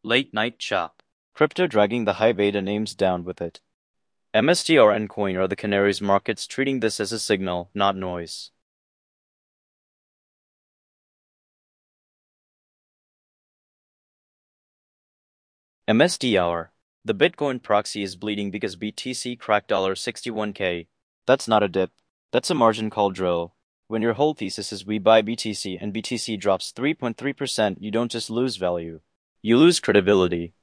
Late night chop. Crypto dragging the high beta names down with it. MSTR and Coin are the canaries markets treating this as a signal, not noise. MSTR. The Bitcoin proxy is bleeding because BTC cracked $61K. That's not a dip. That's a margin call drill. When your whole thesis is we buy BTC and BTC drops 3.3%, you don't just lose value. You lose credibility.